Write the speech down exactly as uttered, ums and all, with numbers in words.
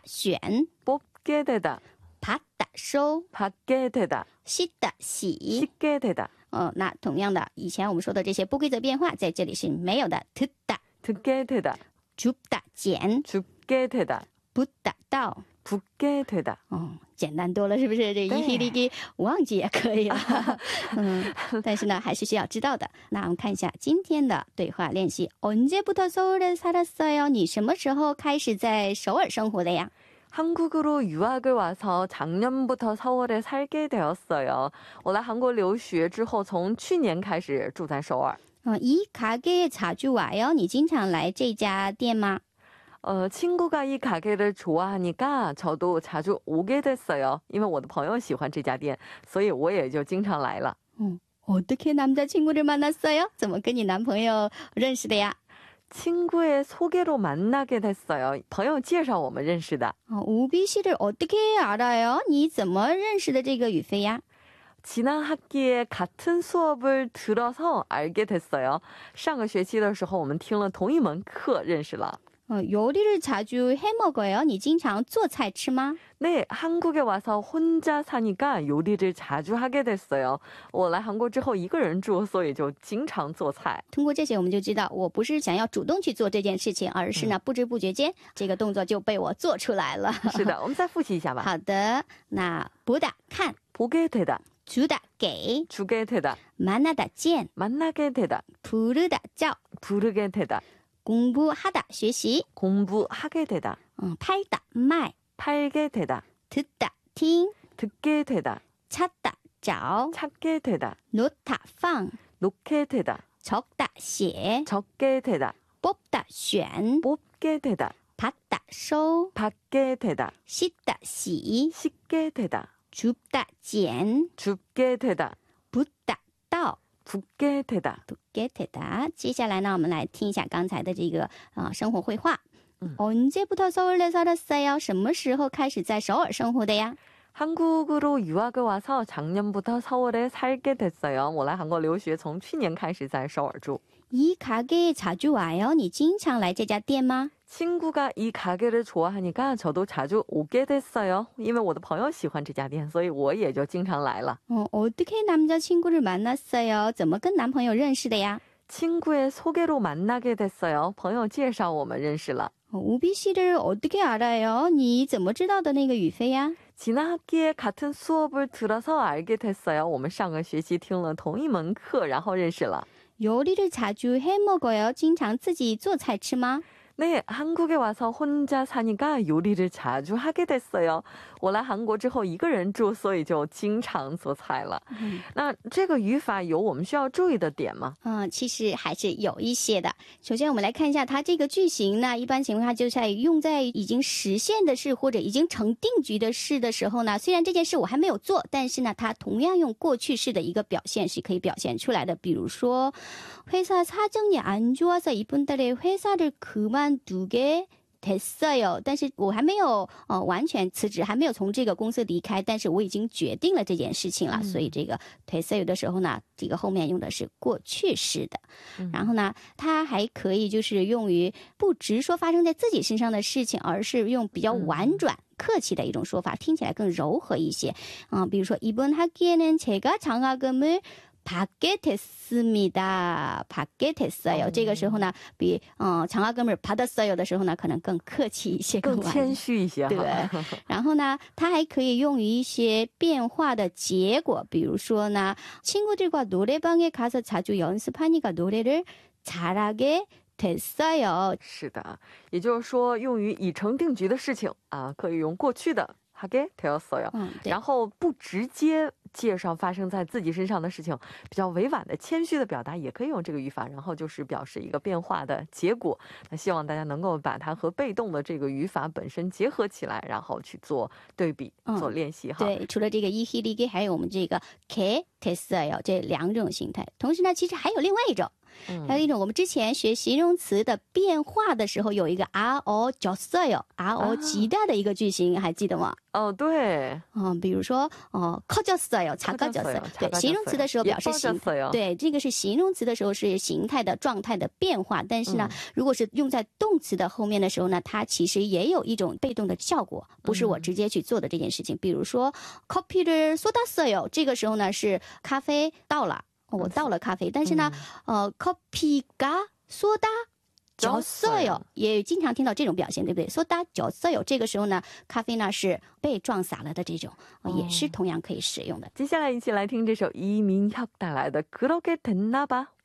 选 뽑게 되다 받다收 받게 되다 씻다洗 씻게 되다 哦，那同样的，以前我们说的这些不规则变化，在这里是没有的。듣다 듣게 되다 줍다捡 줍게 되다 붙다到 붙게 되다 哦，简单多了，是不是？这一一给忘记也可以了。嗯，但是呢，还是需要知道的。那我们看一下今天的对话练习。언제부터 서울에 살았어요？你什么时候开始在首尔生活的呀？ 한국으로 유학을 와서 작년부터 서울에 살게 되었어요. 我来韩国留学之后从去年开始住在首尔。 어, 이 가게에 자주 와요? 你经常来这家店吗? 어, 친구가 이 가게를 좋아하니까 저도 자주 오게 됐어요. 因为我的朋友喜欢这家店，所以我也就经常来了。 어, 어떻게 남자친구를 만났어요? 怎么跟你男朋友认识的呀? 친구의 소개로 만나게 됐어요. 朋友介绍我们认识的。 어, 우비 씨를 어떻게 알아요? 你怎么认识的这个宇飞呀? 지난 학기에 같은 수업을 들어서 알게 됐어요. 上个学期的时候我们听了同一门课认识了。 어, 요리를 자주 해 먹어요? 你经常做菜吃吗? 네, 한국에 와서 혼자 사니까 요리를 자주 하게 됐어요. 我来韩国之后一个人住，所以就经常做菜。 通过这些我们就知道，我不是想要主动去做这件事情，而是呢不知不觉间这个动作就被我做出来了。 是的，我们再复习一下吧。 好的，那보다看 보게 되다 주다给 주게 되다 만나다见 만나게 되다 부르다叫 부르게 되다 공부하다学习 공부하게 되다 음, 팔다卖 팔게 되다 듣다听 듣게 되다 찾다找 찾게 되다 놓다 放 놓게 되다 적다 写 적게 되다 뽑다 选 뽑게 되다 받다 收 받게 되다 씻다 洗 씻게 되다 줍다 捡 줍게 되다 붙다 到 붙게 되다 붙게 되다 接下来呢我们来听一下刚才的这个呃生活绘画 언제부터 서울에 살았어요? 什么时候开始在首尔生活的呀? 한국으로 유학을 와서 작년부터 서울에 살게 됐어요. 我来韩国留学从去年开始在首尔住。 이 가게에 자주 와요? 你经常来这家店吗? 친구가 이 가게를 좋아하니까 저도 자주 오게 됐어요. 因为我的朋友喜欢这家店，所以我也就经常来了。 어, 어떻게 남자친구를 만났어요? 怎么跟男朋友认识的呀? 친구의 소개로 만나게 됐어요. 朋友介绍我们认识了。 어, 우비 씨를 어떻게 알아요? 你怎么知道的那个宇飞呀? 지난 학기에 같은 수업을 들어서 알게 됐어요. 我们上个学期听了同一门课，然后认识了。 요리를 자주 해 먹어요? 经常自己做菜吃吗? 네, 한국에 와서 혼자 사니까 요리를 자주 하게 됐어요. 我来韩国之后一个人住，所以就经常做菜了。那这个语法有我们需要注意的点吗？ 嗯，其实还是有一些的。首先我们来看一下它这个句型呢，一般情况下就是在用在已经实现的事或者已经成定局的事的时候呢，虽然这件事我还没有做，但是呢它同样用过去式的一个表现是可以表现出来的。比如说 회사 사정이 안 좋아서 이번 달에 회사를 그만두게 됐어요. 但是我还没有呃完全辞职，还没有从这个公司离开，但是我已经决定了这件事情了。嗯、所以这个 됐어요 的时候呢，这个后面用的是过去式的。嗯、然后呢，它还可以就是用于不直说发生在自己身上的事情，而是用比较婉转。嗯 客气的一种说法，听起来更柔和一些。嗯、呃，比如说 이번 학기에는 제가 장학금을 받게 됐습니다. 받게 됐어요. 这个时候呢，比嗯장학금을 받았어요的时候呢，可能更客气一些， 更谦虚一些。对。 然后呢，它还可以用于一些变化的结果，比如说呢，친구들과 노래방에 가서 자주 연습하니까 노래를 잘하게 됐어요. 是的，也就是说，用于已成定局的事情啊，可以用过去的하게 되었어요。然后不直接介绍发生在自己身上的事情，比较委婉的谦虚的表达也可以用这个语法，然后就是表示一个变化的结果。那希望大家能够把它和被动的这个语法本身結合起来，然后去做对比，做練習。 对，除了这个이히리게还有我们这个게 됐어요这两种形态。同时呢，其实还有另外一种。 还有一种我们之前学形容词的变化的时候有一个 아어졌어요 아어지다的一个句型，还记得吗？ 哦，对， 嗯，比如说哦커졌어요 작아졌어요，对，形容词的时候表示形，对，这个是形容词的时候是形态的状态的变化，但是呢如果是用在动词的后面的时候呢，它其实也有一种被动的效果，不是我直接去做的这件事情。比如说 커피를 쏟았어요，这个时候呢是咖啡到了，我倒了咖啡，但是呢呃 커피가 쏟아졌어요，也经常听到这种表现，对不对？쏟아졌어요，这个时候呢咖啡呢是被撞洒了的这种，也是同样可以使用的。 接下来一起来听这首이민혁带来的그렇게 됐나 봐。